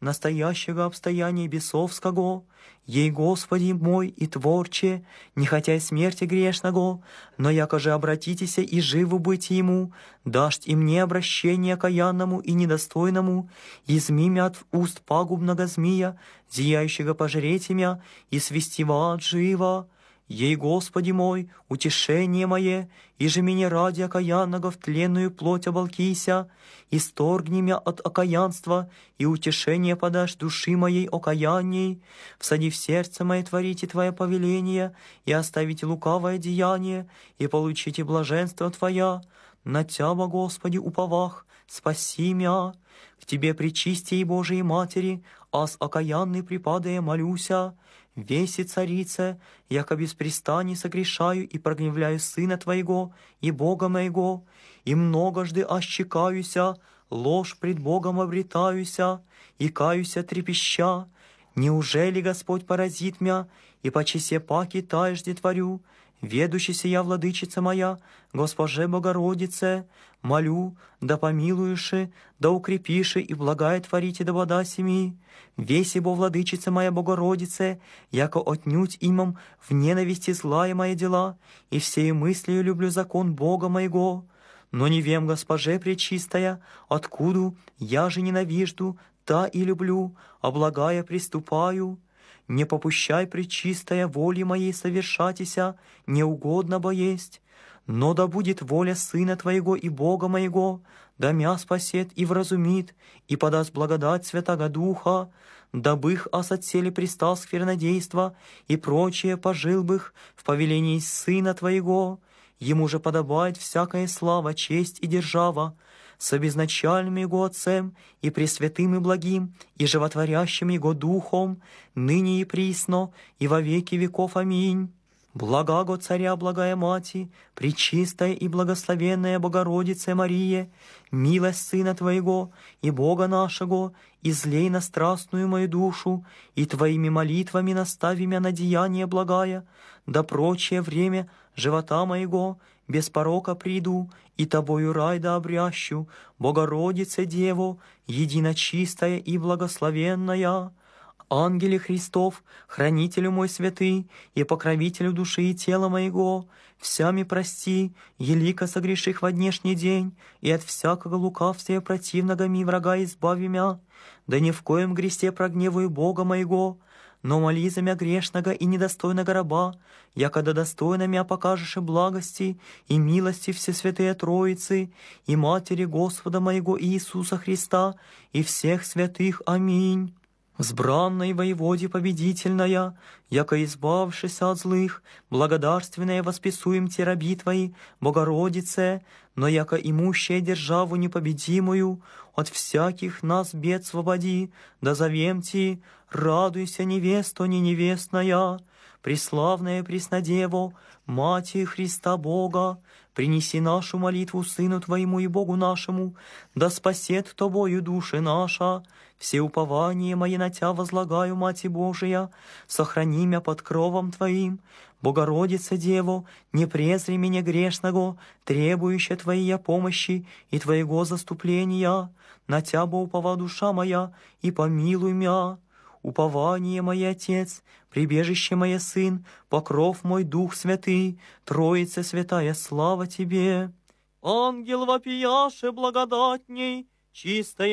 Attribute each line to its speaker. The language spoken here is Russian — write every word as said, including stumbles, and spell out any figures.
Speaker 1: настоящего обстояния бесовского. Ей, Господи мой и Творче, не хотя смерти грешного, но яко же обратитеся и живу быть ему, дашь и мне обращение окаянному и недостойному, изми мя от уст пагубного змея, зияющего пожреть мя, и свести в ад живо. Ей, Господи мой, утешение мое, и же меня ради окаянного в тленную плоть оболкися, исторгни мя от окаянства, и утешение подашь души моей окаянней, всади в сердце мое творите Твое повеление, и оставите лукавое деяние, и получите блаженство Твоя. На Тяба, Господи, уповах, спаси мя. К Тебе, пречистей Божией Матери, аз окаянный припадая молюся. Веси, царице, яко беспрестанно согрешаю и прогневляю Сына Твоего и Бога моего, и многожды ощекаюся, ложь пред Богом обретаюся, и каюся трепеща. Неужели Господь поразит мя, и по чесе паки тайжде творю, ведущийся я, владычица моя, Госпоже Богородице, молю, да помилуеши, да укрепиши и благая творите да бода семи. Веси бо, владычица моя Богородице, яко отнюдь имам в ненависти злая моя дела, и всею мыслью люблю закон Бога моего. Но не вем, Госпоже пречистая, откуда я же ненавижду, та и люблю, а благая приступаю. Не попущай, пречистая, воли моей совершатися, неугодно бо есть. Но да будет воля Сына Твоего и Бога моего, да мя спасет и вразумит, и подаст благодать Святаго Духа, дабых ас отселе пристал сквернодейства и прочее пожил бых в повелении Сына Твоего. Ему же подобает всякая слава, честь и держава, с обезначальным Его Отцем и пресвятым и благим, и животворящим Его Духом, ныне и присно, и во веки веков. Аминь. Благаго Царя, благая Мати, пречистая и благословенная Богородице Мария, милость Сына Твоего и Бога нашего, излей на страстную мою душу, и Твоими молитвами настави мя на деяние благая, да прочее время живота моего без порока приду, и Тобою рай да обрящу, Богородице Дево, едино чистая и благословенная. Ангеле Христов, хранителю мой святый, и покровителю души и тела моего, всями прости, елико согреших во днешний день, и от всякого лукавствия противного ми врага избави мя, да ни в коем грехе прогневаю Бога моего, но моли за мя грешного и недостойного раба, якода достойно мя покажешь и благости, и милости Всесвятые Троицы, и Матери Господа моего Иисуса Христа, и всех святых. Аминь. Взбранной воеводе победительная, яко избавшись от злых, благодарственное восписуем те раби Твои, Богородице, но яко имущая державу непобедимую, от всяких нас бед свободи, да зовем Ти, радуйся, невесто не невестная, преславная Преснодево, Мати Христа Бога, принеси нашу молитву Сыну Твоему и Богу нашему, да спасет Тобою души наша. Все упования мои на Тя возлагаю, Мати Божия, сохрани мя под кровом Твоим. Богородица Дево, не презри меня грешного, требующая Твоей помощи и Твоего заступления. На Тя бо упова душа моя, и помилуй мя. Упование мой Отец, прибежище мое Сын, покров мой Дух Святый, Троица Святая, слава Тебе. Ангел вопияше благодатней, чистая